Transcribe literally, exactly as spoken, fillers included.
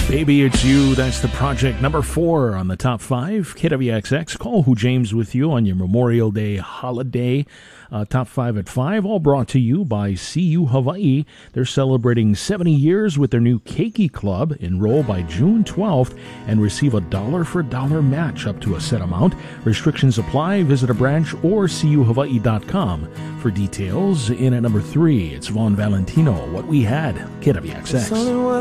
Baby, It's You. That's the project number four on the top five. K W X X. Call Who James with you on your Memorial Day holiday. Uh, top five at five. All brought to you by C U Hawaii. They're celebrating seventy years with their new Keiki Club. Enroll by June twelfth and receive a dollar for dollar match up to a set amount. Restrictions apply. Visit a branch or C U Hawaii dot com for details. In at number three, it's Vaughn Valentino. What We Had. K W X X.